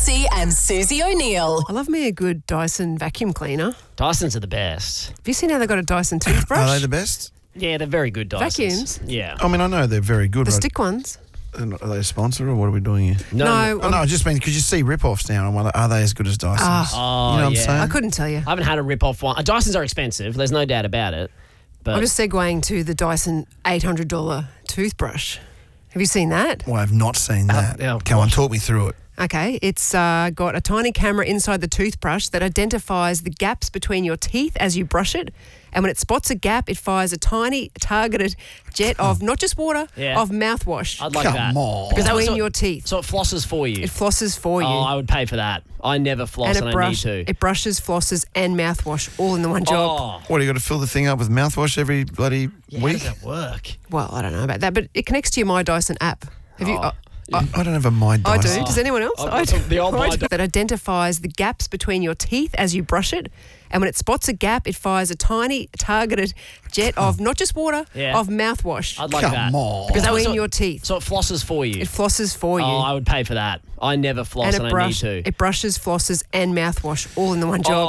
Massey and Susie O'Neill. I love me a good Dyson vacuum cleaner. Dysons are the best. Have you seen how they've got a Dyson toothbrush? Are they the best? Yeah, they're very good Dysons. Vacuums? Yeah. I mean, I know they're very good. The but stick ones? are they a sponsor or what are we doing here? No. Oh, no, I just mean because you see rip-offs now and wonder, are they as good as Dysons? Oh, you know what I'm yeah. saying? I couldn't tell you. I haven't had a rip-off one. Dysons are expensive. There's no doubt about it. But I'm just segueing to the Dyson $800 toothbrush. Have you seen that? Well, I've not seen that. oh, Come on, gosh. talk me through it. Okay, it's got a tiny camera inside the toothbrush that identifies the gaps between your teeth as you brush it. And when it spots a gap, it fires a tiny targeted jet of not just water, Yeah. of mouthwash I'd like Come that. on. Because that was between so- your teeth. So it flosses for you. It flosses for you. Oh, I would pay for that. I never floss and, I need to. It brushes, flosses, and mouthwash all in the one job. Oh, What, you got to fill the thing up with mouthwash every bloody yeah, how week? does that work? Well, I don't know about that, but it connects to your My Dyson app. Have you? I don't have a My I Dyson. do. Does anyone else? Oh, I so do. the old I My do. Dy- That identifies the gaps between your teeth as you brush it. And when it spots a gap, it fires a tiny targeted jet of not just water, Yeah. of mouthwash I'd like Come that. on. Because that was between so- your teeth. So it flosses for you. It flosses for you. Oh, I would pay for that. I never floss and, I need to. It brushes, flosses, and mouthwash all in the one job.